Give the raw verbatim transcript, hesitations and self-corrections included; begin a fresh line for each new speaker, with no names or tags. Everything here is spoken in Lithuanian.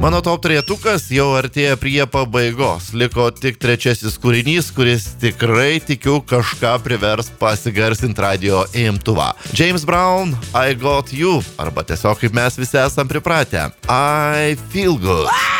Mano top trejetukas jau artėja prie pabaigos. Liko tik trečiasis kūrinys, kuris tikrai tikiu kažką privers pasigarsinti radio imtuvą. James Brown, I Got You, arba tiesiog kaip mes visi esam pripratę, I Feel Good.